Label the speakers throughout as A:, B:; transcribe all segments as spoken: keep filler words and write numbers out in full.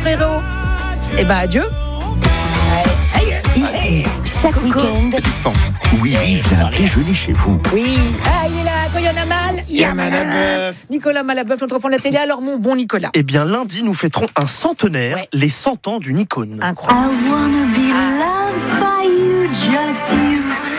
A: frérot. Eh ben, adieu.
B: Ici, chaque week-end.
C: Petite fan. Willy vient déjeuner chez vous.
A: Oui. Ah, il est là. Quand il y en a mal, il y a Malabeuf. Nicolas Malabeuf, notre enfant de la télé. Alors, mon bon Nicolas.
D: Eh bien, lundi, nous fêterons un centenaire,
A: Ouais.
D: les cent ans d'une icône.
A: Incroyable.
B: I wanna be loved by you, just you.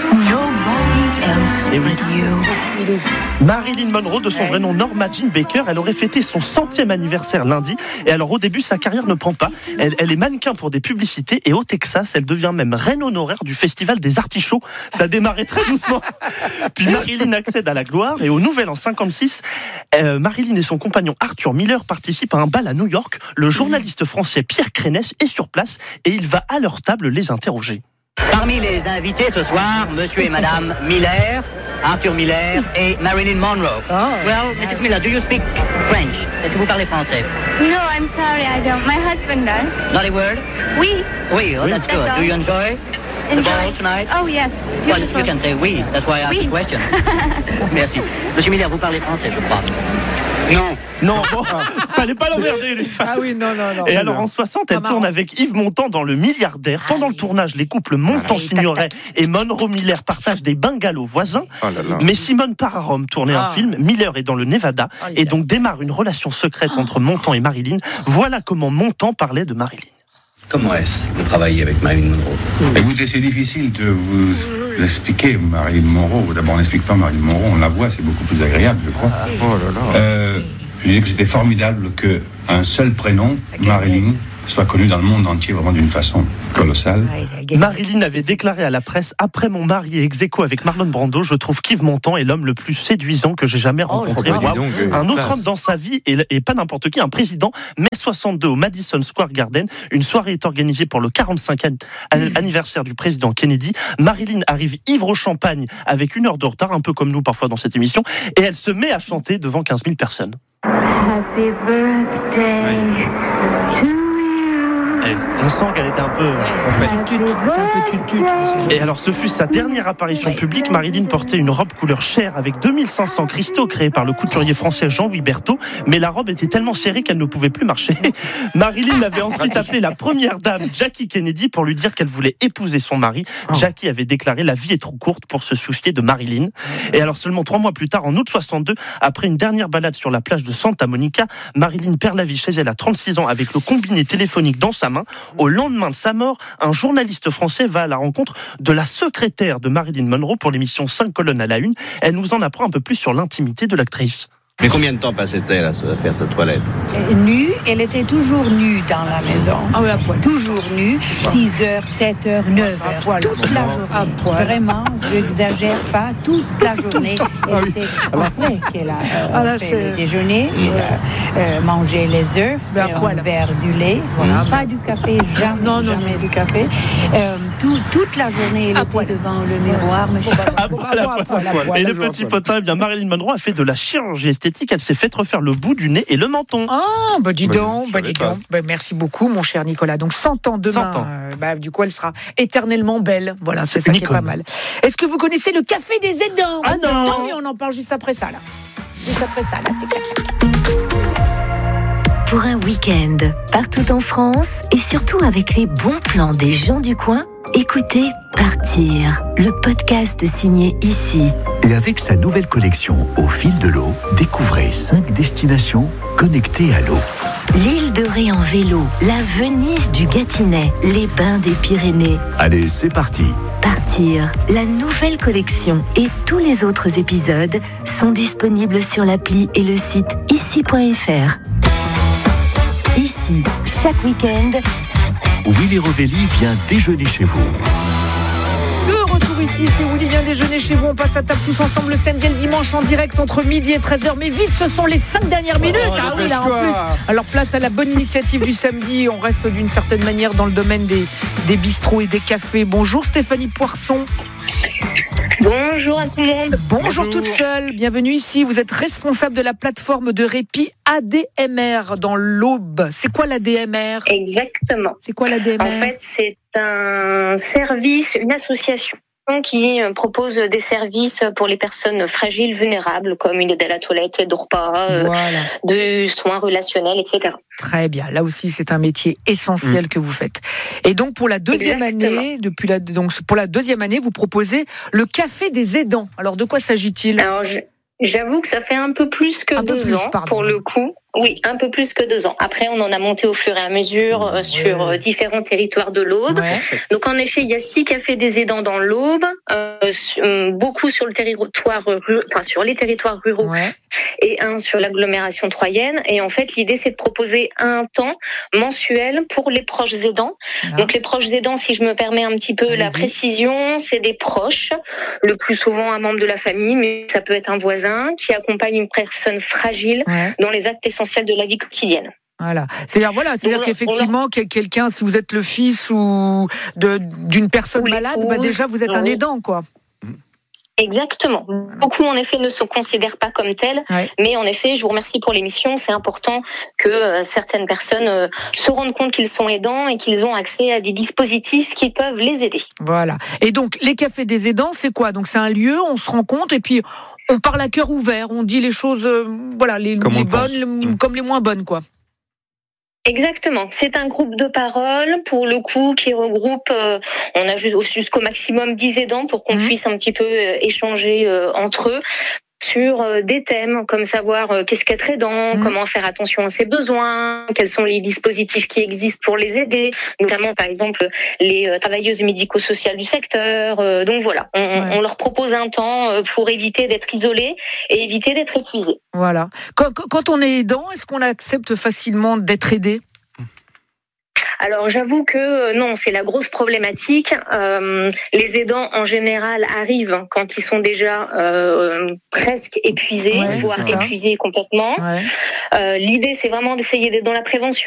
B: Nobody else
D: Eh oui.
B: but you.
A: Il est-
D: Marilyn Monroe, de son
A: Ouais.
D: vrai nom Norma Jean Baker, elle aurait fêté son centième anniversaire lundi. Et alors au début, sa carrière ne prend pas. Elle, elle est mannequin pour des publicités et au Texas, elle devient même reine honoraire du festival des artichauts. Ça a démarré très doucement. Puis Marilyn accède à la gloire et au Nouvel An cinquante-six, euh, Marilyn et son compagnon Arthur Miller participent à un bal à New York. Le journaliste français Pierre Crénès est sur place et il va à leur table les interroger.
E: Parmi les invités ce soir, monsieur et madame Miller, Arthur Miller et Marilyn Monroe.
A: Oh.
E: Well, missus Miller, do you speak French? Est-ce que vous parlez français?
F: No, I'm sorry, I don't. My husband does.
E: Not a word?
F: We
E: Oui, oh, that's good. Do you enjoy the ball tonight?
F: Oh, yes.
E: Well,
F: Beautiful.
E: you can say oui. That's why I asked
F: Oui.
E: the question. Merci. Monsieur Miller, vous parlez français, je crois. Non.
D: Non, bon, fallait pas l'emmerder, lui.
A: Ah oui, non, non, non.
D: Et alors en soixante, elle
A: Pas
D: tourne
A: marrant.
D: avec Yves Montand dans Le Milliardaire.
A: Ah
D: Pendant
A: oui.
D: le tournage, les couples Montand-Signoret et Monroe Miller partagent des bungalows voisins.
C: Oh là là.
D: Mais Simone part à Rome tourner
A: Ah.
D: un film. Miller est dans le Nevada
A: Oh là
D: et
A: là.
D: donc démarre une relation secrète entre Montand et Marilyn. Voilà comment Montand parlait de Marilyn.
G: Comment est-ce de travailler avec Marilyn Monroe?
H: Écoutez, c'est difficile de vous expliquer Marilyn Monroe. D'abord, on n'explique pas Marilyn Monroe, on la voit, c'est beaucoup plus agréable, je crois.
C: Oh là là.
H: Euh, je disais que c'était formidable qu'un seul prénom, Marilyn, soit connu dans le monde entier vraiment d'une façon colossale.
A: Ah, il a gagné.
D: Marilyn avait déclaré à la presse: après mon mari et ex-aequo avec Marlon Brando, je trouve qu'Yves Montand est l'homme le plus séduisant que j'ai jamais rencontré.
C: bah, dis
D: Waouh.
C: donc, euh,
D: Un autre
C: classe.
D: homme dans sa vie et, et pas n'importe qui, un président. Mai soixante-deux au Madison Square Garden, une soirée est organisée pour le quarante-cinquième anniversaire du président Kennedy. Marilyn arrive ivre au champagne avec une heure de retard, un peu comme nous parfois dans cette émission, et elle se met à chanter devant quinze mille personnes.
B: Happy birthday to you.
D: Et on sent qu'elle était un peu complète.
A: Tut, tut, un peu tut, tut, mais c'est joli.
D: Et alors, ce fut sa dernière apparition publique. Marilyn portait une robe couleur chair avec deux mille cinq cents cristaux créés par le couturier français Jean-Louis Berthaud. Mais la robe était tellement serrée qu'elle ne pouvait plus marcher. Marilyn avait ensuite appelé la première dame Jackie Kennedy pour lui dire qu'elle voulait épouser son mari. Jackie avait déclaré: la vie est trop courte pour se soucier de Marilyn. Et alors, seulement trois mois plus tard, en août soixante-deux, après une dernière balade sur la plage de Santa Monica, Marilyn perd la vie chez elle à trente-six ans avec le combiné téléphonique dans sa main. Au lendemain de sa mort, un journaliste français va à la rencontre de la secrétaire de Marilyn Monroe pour l'émission cinq colonnes à la une. Elle nous en apprend un peu plus sur l'intimité de l'actrice.
G: Mais combien de temps passait-elle à se- à faire sa toilette?
I: Nue, elle était toujours nue dans la maison.
A: Ah oui, à poil.
I: Toujours nue, six heures, sept heures, neuf
A: À
I: heures.
A: poil.
I: Toute la journée.
A: À poil.
I: Vraiment, je n'exagère pas, toute la journée. Elle était après qu'elle a euh,
A: Ah là,
I: fait
A: c'est-
I: le déjeuner, euh, euh, manger les œufs,
A: Mais à
I: euh,
A: poil.
I: un verre du lait,
A: Voilà.
I: pas du café, jamais,
A: Non, non,
I: jamais du café. Euh, tout- toute la journée, elle
A: À
I: était
A: poil.
I: devant le miroir. Mais je-
D: À
A: Bon,
D: poil, à
A: à poil,
D: poil.
A: à poil.
D: Et le petit potin, eh bien Marilyn Monroe a fait de la chirurgie esthétique. Elle s'est fait refaire le bout du nez et le menton.
A: Ah, bah dis
C: Bah,
A: donc,
C: je
A: bah
C: savais
A: dis
C: pas.
A: donc. Bah, merci beaucoup, mon cher Nicolas. Donc cent ans demain.
D: cent ans.
A: euh, bah, du coup, elle sera éternellement belle. Voilà, c'est
D: C'est
A: ça
D: une
A: qui est pas
D: icône.
A: mal. Est-ce que vous connaissez le café des aidants?
D: Ah non.
A: Tant mieux, on en parle juste après ça, là. Juste après ça, là, t'es quatre.
B: Pour un week-end, partout en France et surtout avec les bons plans des gens du coin, écoutez Partir, le podcast signé Ici.
C: Et avec sa nouvelle collection Au fil de l'eau, découvrez cinq destinations connectées à l'eau.
B: L'île de Ré en vélo, la Venise du Gâtinais, les bains des Pyrénées.
C: Allez, c'est parti.
B: Partir, la nouvelle collection et tous les autres épisodes sont disponibles sur l'appli et le site ici point f r. Ici, chaque week-end,
C: Willy Rovelli vient déjeuner chez vous.
A: De retour ici, c'est Willy vient déjeuner chez vous. On passe à table tous ensemble le samedi et le dimanche en direct entre midi et treize heures. Mais vite, ce sont les cinq dernières minutes. Ah oui, là, en plus. Alors, place à la bonne initiative du samedi. On reste d'une certaine manière dans le domaine des, des bistrots et des cafés. Bonjour Stéphanie Poisson.
F: Bonjour à tout le monde.
A: Bonjour, toute seule. Bienvenue ici. Vous êtes responsable de la plateforme de répit A D M R dans l'Aube. C'est quoi l'A D M R?
F: Exactement.
A: C'est quoi l'A D M R?
F: En fait, c'est un service, une association qui propose des services pour les personnes fragiles, vulnérables, comme une aide à la toilette, aide au repas, voilà. de soins relationnels, et cetera.
A: Très bien. Là aussi, c'est un métier essentiel mmh. que vous faites. Et donc, pour la deuxième Exactement. année, depuis la, donc, pour la deuxième année, vous proposez le café des aidants. Alors, de quoi s'agit-il ?
F: Alors, je... J'avoue que ça fait un peu plus que un deux plus, ans, pardon. Pour le coup. Oui, un peu plus que deux ans. Après, on en a monté au fur et à mesure euh, ouais. sur euh, différents territoires de l'Aube. Ouais. Donc, en effet, il y a six cafés des aidants dans l'Aube, euh, euh, beaucoup sur le territoire, enfin sur les territoires ruraux, ouais. et un sur l'agglomération troyenne. Et en fait, l'idée, c'est de proposer un temps mensuel pour les proches aidants. Ah. Donc, les proches aidants, si je me permets un petit peu Allez-y. la précision, c'est des proches, le plus souvent un membre de la famille, mais ça peut être un voisin qui accompagne une personne fragile ouais. dans les actes essentiels de la vie quotidienne.
A: Voilà. C'est-à-dire, voilà, c'est-à-dire Donc, qu'effectivement, leur... quelqu'un, si vous êtes le fils ou de, d'une personne ou malade, bah déjà vous êtes oui. un aidant, quoi.
F: Exactement. Beaucoup, en effet, ne se considèrent pas comme tels. Ouais. Mais en effet, je vous remercie pour l'émission. C'est important que euh, certaines personnes euh, se rendent compte qu'ils sont aidants et qu'ils ont accès à des dispositifs qui peuvent les aider.
A: Voilà. Et donc, les cafés des aidants, c'est quoi ? Donc, c'est un lieu, on se rencontre et puis on parle à cœur ouvert. On dit les choses, euh, voilà, les, les bonnes les, comme les moins bonnes, quoi.
F: Exactement. C'est un groupe de parole, pour le coup, qui regroupe, euh, on a jusqu'au maximum dix aidants pour qu'on mmh. puisse un petit peu euh, échanger euh, entre eux sur euh, des thèmes comme savoir euh, qu'est-ce qu'être aidant, mmh. comment faire attention à ses besoins, quels sont les dispositifs qui existent pour les aider, notamment par exemple les euh, travailleuses médico-sociales du secteur. Euh, donc voilà, on, ouais. on leur propose un temps euh, pour éviter d'être isolés et éviter d'être épuisés.
A: Voilà. Quand, quand on est aidant, est-ce qu'on accepte facilement d'être aidé ?
F: Alors j'avoue que non, c'est la grosse problématique. Euh, les aidants en général arrivent quand ils sont déjà euh, presque épuisés, ouais, voire épuisés complètement. Ouais. Euh, l'idée c'est vraiment d'essayer d'être dans la prévention.